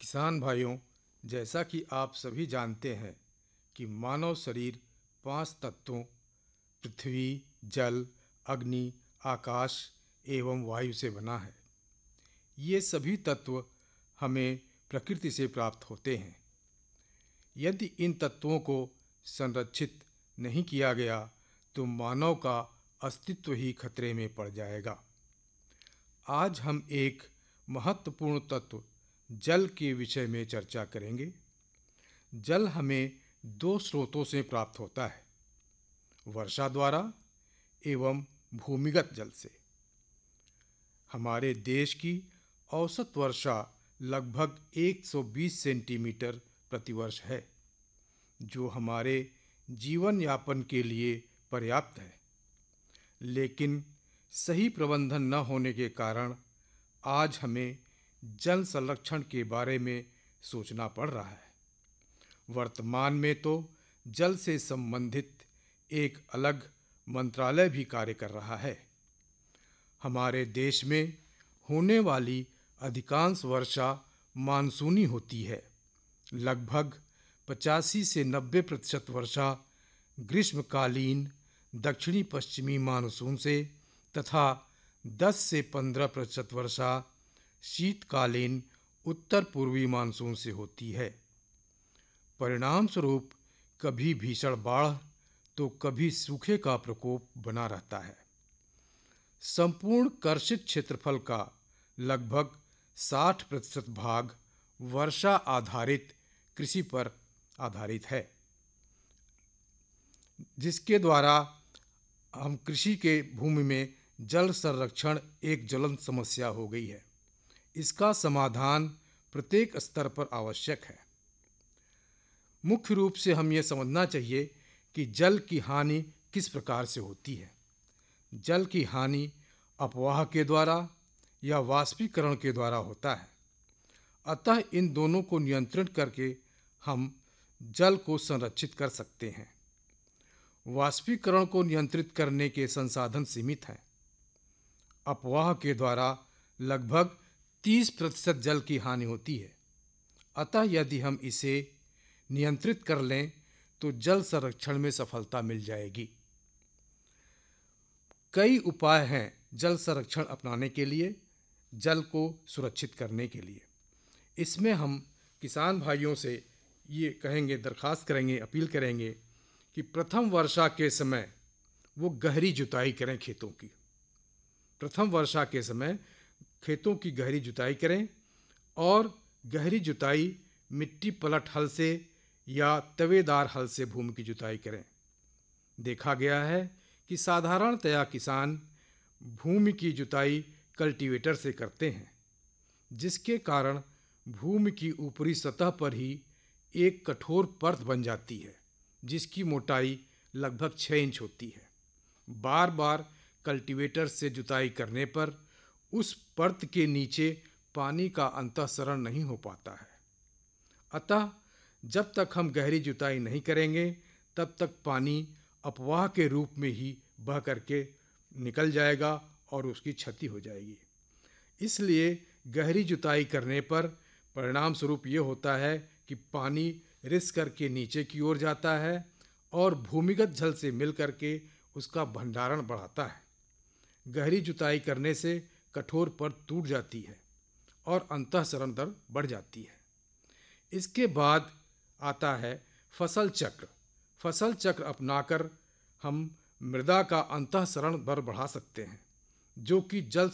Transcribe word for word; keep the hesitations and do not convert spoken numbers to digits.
किसान भाइयों, जैसा कि आप सभी जानते हैं कि मानव शरीर पांच तत्वों पृथ्वी, जल, अग्नि, आकाश एवं वायु से बना है। ये सभी तत्व हमें प्रकृति से प्राप्त होते हैं। यदि इन तत्वों को संरक्षित नहीं किया गया तो मानव का अस्तित्व ही खतरे में पड़ जाएगा। आज हम एक महत्वपूर्ण तत्व जल के विषय में चर्चा करेंगे। जल हमें दो स्रोतों से प्राप्त होता है, वर्षा द्वारा एवं भूमिगत जल से। हमारे देश की औसत वर्षा लगभग एक सौ बीस सेंटीमीटर प्रतिवर्ष है, जो हमारे जीवन यापन के लिए पर्याप्त है। लेकिन सही प्रबंधन न होने के कारण आज हमें जल संरक्षण के बारे में सोचना पड़ रहा है। वर्तमान में तो जल से संबंधित एक अलग मंत्रालय भी कार्य कर रहा है। हमारे देश में होने वाली अधिकांश वर्षा मानसूनी होती है। लगभग पचासी से नब्बे प्रतिशत वर्षा ग्रीष्मकालीन दक्षिणी पश्चिमी मानसून से तथा दस से पंद्रह प्रतिशत वर्षा शीतकालीन उत्तर पूर्वी मानसून से होती है। परिणाम स्वरूप कभी भीषण बाढ़ तो कभी सूखे का प्रकोप बना रहता है। संपूर्ण कर्षित क्षेत्रफल का लगभग साठ प्रतिशत भाग वर्षा आधारित कृषि पर आधारित है, जिसके द्वारा हम कृषि के भूमि में जल संरक्षण एक ज्वलंत समस्या हो गई है। इसका समाधान प्रत्येक स्तर पर आवश्यक है। मुख्य रूप से हम ये समझना चाहिए कि जल की हानि किस प्रकार से होती है। जल की हानि अपवाह के द्वारा या वाष्पीकरण के द्वारा होता है। अतः इन दोनों को नियंत्रित करके हम जल को संरक्षित कर सकते हैं। वाष्पीकरण को नियंत्रित करने के संसाधन सीमित हैं। अपवाह के द्वारा लगभग तीस प्रतिशत जल की हानि होती है। अतः यदि हम इसे नियंत्रित कर लें तो जल संरक्षण में सफलता मिल जाएगी। कई उपाय हैं जल संरक्षण अपनाने के लिए, जल को सुरक्षित करने के लिए। इसमें हम किसान भाइयों से ये कहेंगे, दरख्वास्त करेंगे, अपील करेंगे कि प्रथम वर्षा के समय वो गहरी जुताई करें खेतों की। प्रथम वर्षा के समय खेतों की गहरी जुताई करें और गहरी जुताई मिट्टी पलट हल से या तवेदार हल से भूमि की जुताई करें। देखा गया है कि साधारणतया किसान भूमि की जुताई कल्टीवेटर से करते हैं, जिसके कारण भूमि की ऊपरी सतह पर ही एक कठोर परत बन जाती है, जिसकी मोटाई लगभग छः इंच होती है। बार बार कल्टीवेटर से जुताई करने पर उस परत के नीचे पानी का अंतःसरण नहीं हो पाता है। अतः जब तक हम गहरी जुताई नहीं करेंगे तब तक पानी अपवाह के रूप में ही बह करके निकल जाएगा और उसकी क्षति हो जाएगी। इसलिए गहरी जुताई करने पर परिणाम स्वरूप ये होता है कि पानी रिस करके नीचे की ओर जाता है और भूमिगत जल से मिल करके उसका भंडारण बढ़ाता है। गहरी जुताई करने से कठोर परत टूट जाती है और अंतःसरण दर बढ़ जाती है। इसके बाद आता है फसल चक्र। फसल चक्र अपनाकर हम मृदा का अंतःसरण दर बढ़ा सकते हैं, जो कि जल